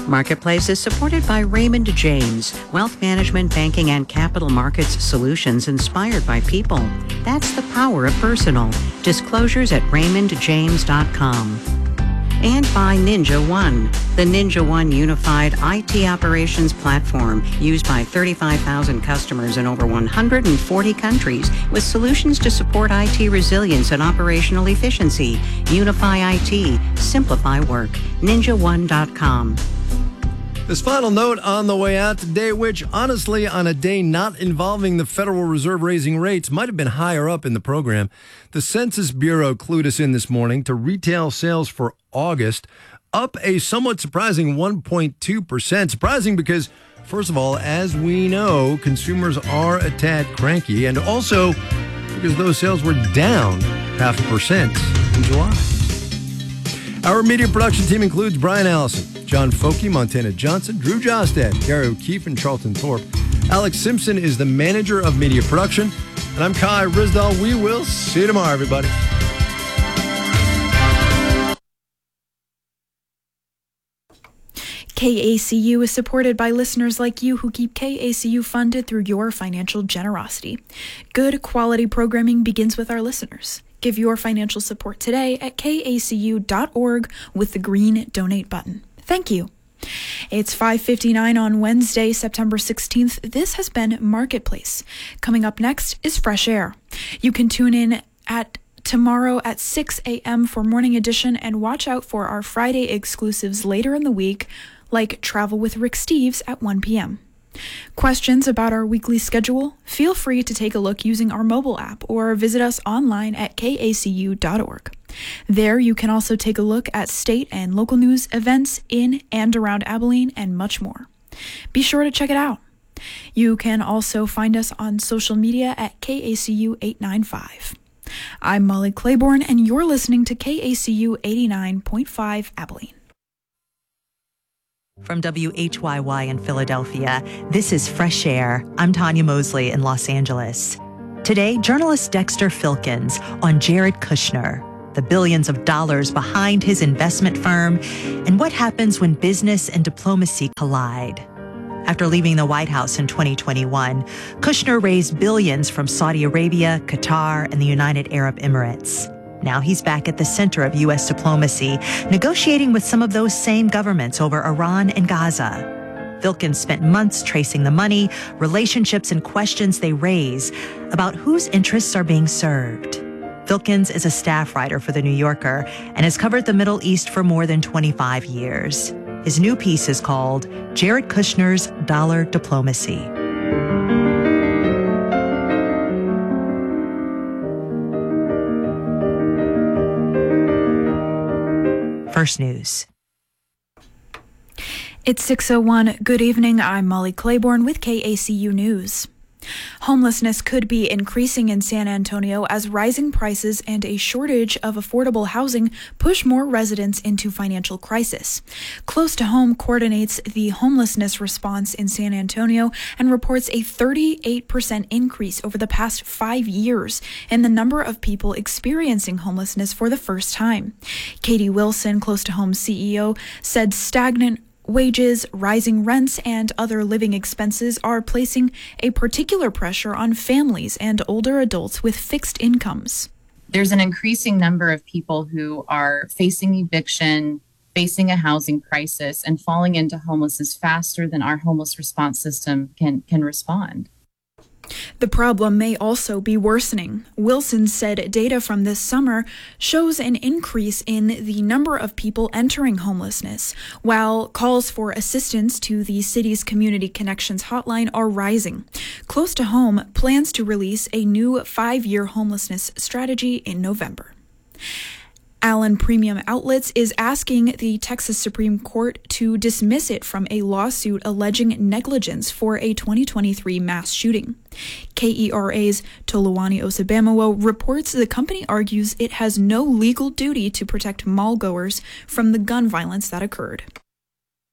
Marketplace is supported by Raymond James, wealth management, banking, and capital markets solutions inspired by people. That's the power of personal. Disclosures at raymondjames.com. And by Ninja One, the Ninja One unified IT operations platform used by 35,000 customers in over 140 countries with solutions to support IT resilience and operational efficiency. Unify IT, simplify work. NinjaOne.com. This final note on the way out today, which honestly on a day not involving the Federal Reserve raising rates might have been higher up in the program. The Census Bureau clued us in this morning to retail sales for August up a somewhat surprising 1.2%. Surprising because, first of all, as we know, consumers are a tad cranky, and also because those sales were down 0.5% in July. Our media production team includes Brian Allison, John Foky, Montana Johnson, Drew Jostad, Gary O'Keefe, and Charlton Thorpe. Alex Simpson is the manager of media production. And I'm Kai Risdall. We will see you tomorrow, everybody. KACU is supported by listeners like you who keep KACU funded through your financial generosity. Good quality programming begins with our listeners. Give your financial support today at kacu.org with the green donate button. Thank you. It's 5:59 on Wednesday, September 16th. This has been Marketplace. Coming up next is Fresh Air. You can tune in at tomorrow at 6 a.m. for Morning Edition and watch out for our Friday exclusives later in the week, like Travel with Rick Steves at 1 p.m. Questions about our weekly schedule? Feel free to take a look using our mobile app or visit us online at kacu.org. There you can also take a look at state and local news events in and around Abilene and much more. Be sure to check it out. You can also find us on social media at KACU895. I'm Molly Claiborne, and you're listening to KACU 89.5 Abilene. From WHYY in Philadelphia, this is Fresh Air. I'm Tanya Mosley in Los Angeles. Today, journalist Dexter Filkins on Jared Kushner, the billions of dollars behind his investment firm, and what happens when business and diplomacy collide. After leaving the White House in 2021, Kushner raised billions from Saudi Arabia, Qatar, and the United Arab Emirates. Now he's back at the center of U.S. diplomacy, negotiating with some of those same governments over Iran and Gaza. Filkins spent months tracing the money, relationships, and questions they raise about whose interests are being served. Filkins is a staff writer for The New Yorker and has covered the Middle East for more than 25 years. His new piece is called Jared Kushner's Dollar Diplomacy. First News. It's 6:01. Good evening. I'm Molly Claiborne with KACU News. Homelessness could be increasing in San Antonio as rising prices and a shortage of affordable housing push more residents into financial crisis. Close to Home coordinates the homelessness response in San Antonio and reports a 38% increase over the past 5 years in the number of people experiencing homelessness for the first time. Katie Wilson, Close to Home CEO, said stagnant wages, rising rents, and other living expenses are placing a particular pressure on families and older adults with fixed incomes. There's an increasing number of people who are facing eviction, facing a housing crisis, and falling into homelessness faster than our homeless response system can respond. The problem may also be worsening. Wilson said data from this summer shows an increase in the number of people entering homelessness, while calls for assistance to the city's Community Connections hotline are rising. Close to Home plans to release a new 5-year homelessness strategy in November. Allen Premium Outlets is asking the Texas Supreme Court to dismiss it from a lawsuit alleging negligence for a 2023 mass shooting. KERA's Toluwani Osabamowo reports the company argues it has no legal duty to protect mall goers from the gun violence that occurred.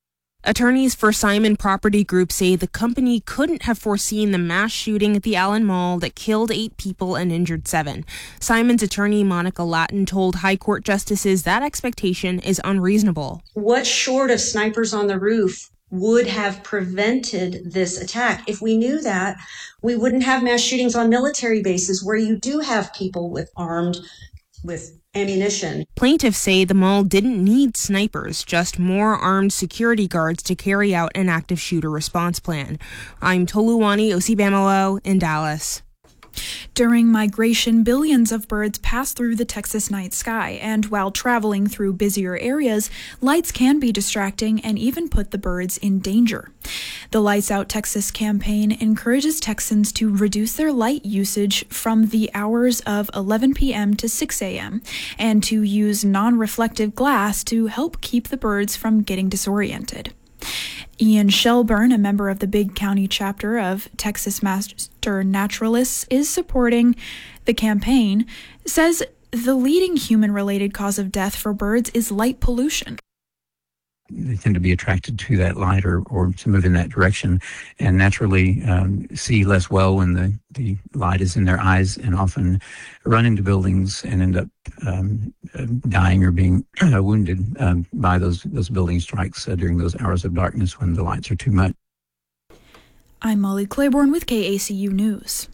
Attorneys for Simon Property Group say the company couldn't have foreseen the mass shooting at the Allen Mall that killed 8 people and injured 7. Simon's attorney, Monica Lattin, told High Court justices that expectation is unreasonable. What short of snipers on the roof would have prevented this attack? If we knew that, we wouldn't have mass shootings on military bases where you do have people armed with ammunition. Plaintiffs say the mall didn't need snipers, just more armed security guards to carry out an active shooter response plan. I'm Toluwani Osibamalo in Dallas. During migration, billions of birds pass through the Texas night sky, and while traveling through busier areas, lights can be distracting and even put the birds in danger. The Lights Out Texas campaign encourages Texans to reduce their light usage from the hours of 11 p.m. to 6 a.m. and to use non-reflective glass to help keep the birds from getting disoriented. Ian Shelburne, a member of the Big County chapter of Texas Master Naturalists, is supporting the campaign, says the leading human-related cause of death for birds is light pollution. They tend to be attracted to that light or to move in that direction and naturally see less well when the light is in their eyes and often run into buildings and end up dying or being wounded by those building strikes during those hours of darkness when the lights are too much. I'm Molly Claiborne with KACU News.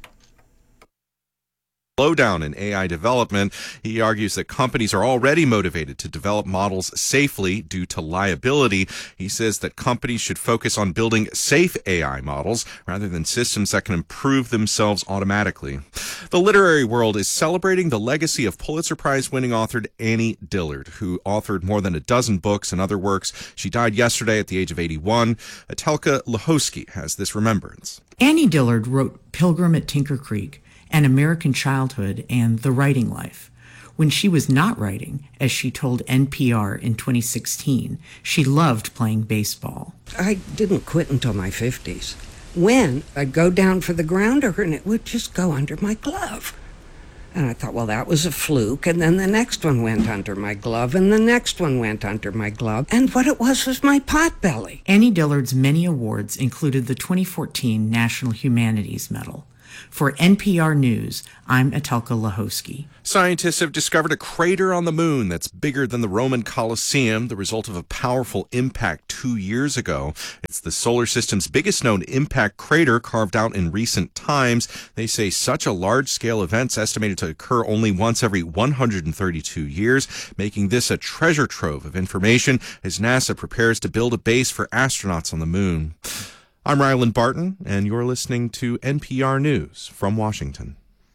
Slowdown in AI development. He argues that companies are already motivated to develop models safely due to liability. He says that companies should focus on building safe AI models rather than systems that can improve themselves automatically. The literary world is celebrating the legacy of Pulitzer Prize-winning author Annie Dillard, who authored more than a dozen books and other works. She died yesterday at the age of 81. Atelka Lahosky has this remembrance. Annie Dillard wrote Pilgrim at Tinker Creek, An American Childhood, and The Writing Life. When she was not writing, as she told NPR in 2016, she loved playing baseball. I didn't quit until my 50s. When I'd go down for the grounder and it would just go under my glove. And I thought, well, that was a fluke. And then the next one went under my glove, and the next one went under my glove. And what it was my potbelly. Annie Dillard's many awards included the 2014 National Humanities Medal. For NPR News, I'm Atelka Lahosky. Scientists have discovered a crater on the moon that's bigger than the Roman Colosseum, the result of a powerful impact 2 years ago. It's the solar system's biggest known impact crater carved out in recent times. They say such a large-scale event's estimated to occur only once every 132 years, making this a treasure trove of information as NASA prepares to build a base for astronauts on the moon. I'm Ryland Barton, and you're listening to NPR News from Washington.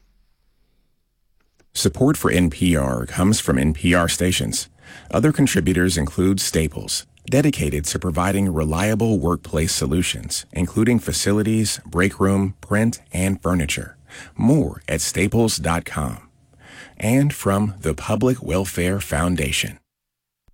Support for NPR comes from NPR stations. Other contributors include Staples, dedicated to providing reliable workplace solutions, including facilities, break room, print, and furniture. More at staples.com. And from the Public Welfare Foundation.